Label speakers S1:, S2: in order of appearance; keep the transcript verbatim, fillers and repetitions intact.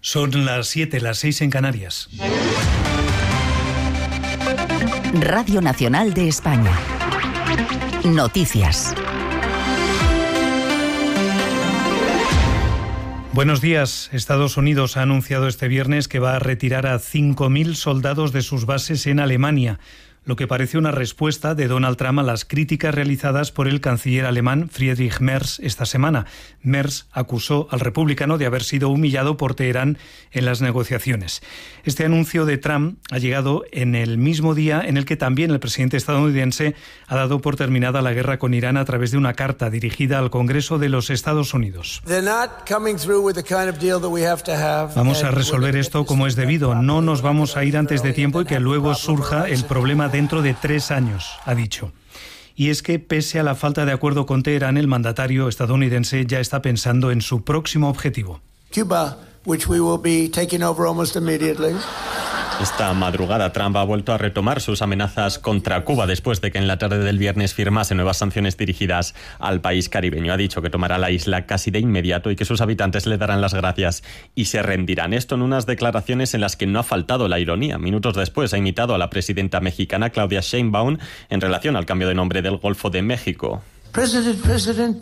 S1: Son las siete, las seis en Canarias.
S2: Radio Nacional de España. Noticias.
S1: Buenos días. Estados Unidos ha anunciado este viernes que va a retirar a cinco mil soldados de sus bases en Alemania, lo que parece una respuesta de Donald Trump a las críticas realizadas por el canciller alemán Friedrich Merz esta semana. Merz acusó al republicano de haber sido humillado por Teherán en las negociaciones. Este anuncio de Trump ha llegado en el mismo día en el que también el presidente estadounidense ha dado por terminada la guerra con Irán a través de una carta dirigida al Congreso de los Estados Unidos. Vamos a resolver esto como es debido. No nos vamos a ir antes de tiempo y que luego surja el problema dentro de tres años, ha dicho. Y es que, pese a la falta de acuerdo con Teherán, el mandatario estadounidense ya está pensando en su próximo objetivo.
S3: Cuba, which we will be taking over almost immediately.
S4: Esta madrugada Trump ha vuelto a retomar sus amenazas contra Cuba después de que en la tarde del viernes firmase nuevas sanciones dirigidas al país caribeño. Ha dicho que tomará la isla casi de inmediato y que sus habitantes le darán las gracias y se rendirán. Esto en unas declaraciones en las que no ha faltado la ironía. Minutos después ha imitado a la presidenta mexicana Claudia Sheinbaum en relación al cambio de nombre del Golfo de México.
S3: President, President,